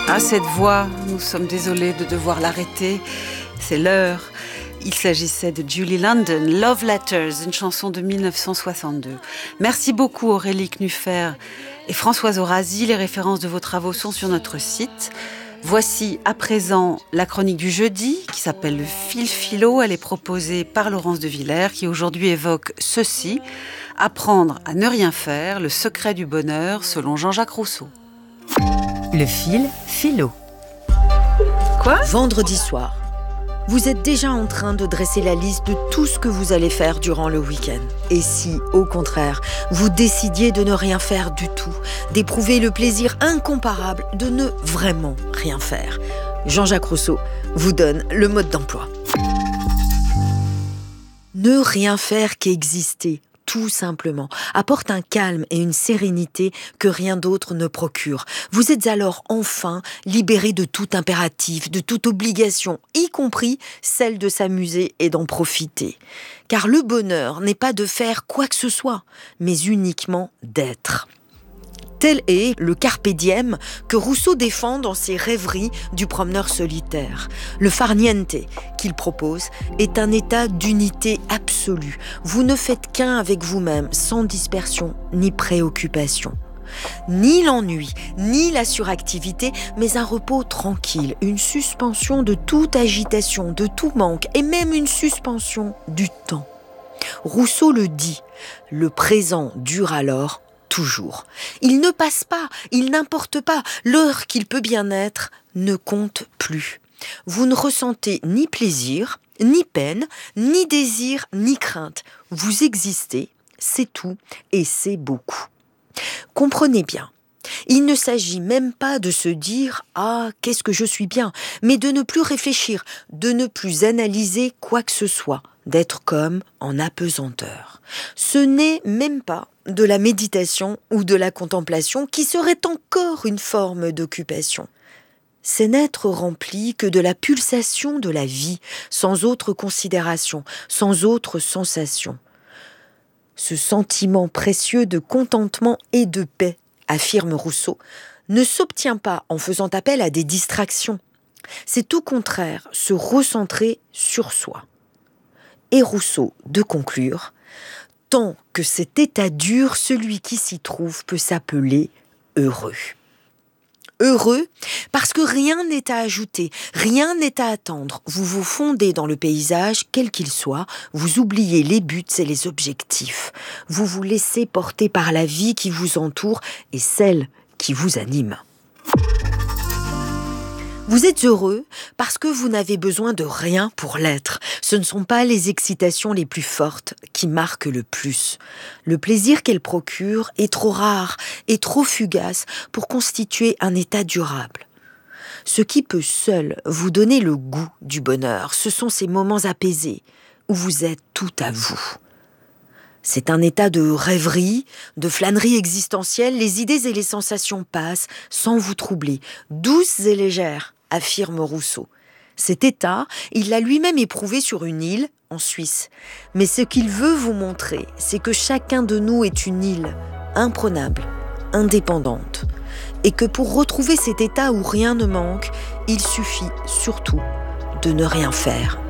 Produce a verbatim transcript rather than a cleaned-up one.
Ah, cette voix, nous sommes désolés de devoir l'arrêter. C'est l'heure. Il s'agissait de Julie London, Love Letters, une chanson de mille neuf cent soixante-deux. Merci beaucoup Aurélie Knuffer et Françoise Orazi. Les références de vos travaux sont sur notre site. Voici à présent la chronique du jeudi qui s'appelle le fil philo. Elle est proposée par Laurence de Villers qui aujourd'hui évoque ceci: apprendre à ne rien faire, le secret du bonheur selon Jean-Jacques Rousseau. Le fil philo. Quoi ? Vendredi soir, vous êtes déjà en train de dresser la liste de tout ce que vous allez faire durant le week-end. Et si, au contraire, vous décidiez de ne rien faire du tout, d'éprouver le plaisir incomparable de ne vraiment rien faire, Jean-Jacques Rousseau vous donne le mode d'emploi. Ne rien faire qu'exister, tout simplement, apporte un calme et une sérénité que rien d'autre ne procure. Vous êtes alors enfin libéré de tout impératif, de toute obligation, y compris celle de s'amuser et d'en profiter. Car le bonheur n'est pas de faire quoi que ce soit, mais uniquement d'être. Tel est le carpe diem que Rousseau défend dans ses rêveries du promeneur solitaire. Le far niente qu'il propose est un état d'unité absolue. Vous ne faites qu'un avec vous-même, sans dispersion ni préoccupation. Ni l'ennui, ni la suractivité, mais un repos tranquille, une suspension de toute agitation, de tout manque, et même une suspension du temps. Rousseau le dit, le présent dure alors toujours. Il ne passe pas, il n'importe pas, l'heure qu'il peut bien être ne compte plus. Vous ne ressentez ni plaisir, ni peine, ni désir, ni crainte. Vous existez, c'est tout, et c'est beaucoup. Comprenez bien, il ne s'agit même pas de se dire « Ah, qu'est-ce que je suis bien », mais de ne plus réfléchir, de ne plus analyser quoi que ce soit, d'être comme en apesanteur. Ce n'est même pas de la méditation ou de la contemplation qui serait encore une forme d'occupation. C'est n'être rempli que de la pulsation de la vie, sans autre considération, sans autre sensation. Ce sentiment précieux de contentement et de paix, affirme Rousseau, ne s'obtient pas en faisant appel à des distractions. C'est au contraire se recentrer sur soi. Et Rousseau de conclure « Tant que cet état dure, celui qui s'y trouve peut s'appeler heureux. » Heureux parce que rien n'est à ajouter, rien n'est à attendre. Vous vous fondez dans le paysage, quel qu'il soit, vous oubliez les buts et les objectifs. Vous vous laissez porter par la vie qui vous entoure et celle qui vous anime. Vous êtes heureux parce que vous n'avez besoin de rien pour l'être. Ce ne sont pas les excitations les plus fortes qui marquent le plus. Le plaisir qu'elles procurent est trop rare et trop fugace pour constituer un état durable. Ce qui peut seul vous donner le goût du bonheur, ce sont ces moments apaisés où vous êtes tout à vous. C'est un état de rêverie, de flânerie existentielle, les idées et les sensations passent sans vous troubler, douces et légères, affirme Rousseau. Cet état, il l'a lui-même éprouvé sur une île, en Suisse. Mais ce qu'il veut vous montrer, c'est que chacun de nous est une île, imprenable, indépendante. Et que pour retrouver cet état où rien ne manque, il suffit surtout de ne rien faire.